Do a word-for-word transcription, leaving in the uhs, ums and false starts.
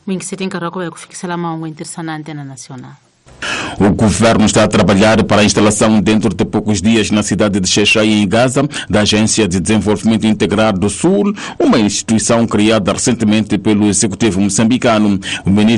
Muito se tem que roco é que fixa lá uma interessante na antena nacional. O governo está a trabalhar para a instalação dentro de poucos dias na cidade de Xai-Xai, em Gaza, da Agência de Desenvolvimento Integrado do Sul, uma instituição criada recentemente pelo executivo moçambicano. O ministro